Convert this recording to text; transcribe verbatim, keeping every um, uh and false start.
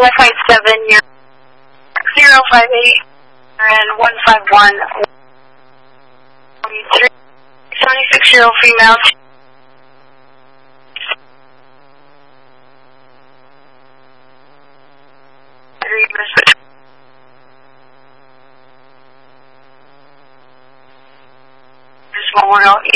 one five seven, you're zero five eight, and one five one, three seventy-six year old female. Memorial